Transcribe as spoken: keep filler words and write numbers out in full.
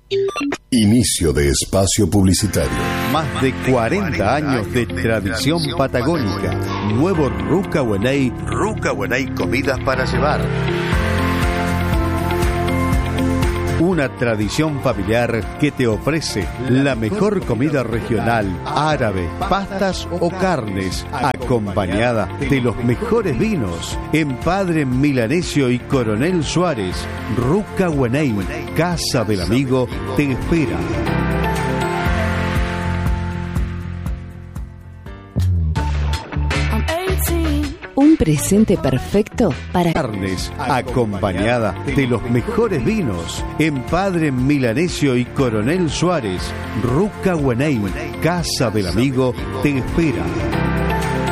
Inicio de espacio publicitario. Más de cuarenta años de tradición patagónica. Nuevo Ruca Huenei. Ruca Huenei Comidas para Llevar. Una tradición familiar que te ofrece la mejor comida regional, árabe, pastas o carnes, acompañada de los mejores vinos. En Padre Milanesio y Coronel Suárez, Ruca Huenei, Casa del Amigo, te espera. Un presente perfecto para carnes, acompañada de los mejores vinos. En Padre Milanesio y Coronel Suárez, Ruca Huenei, Casa del Amigo, te espera.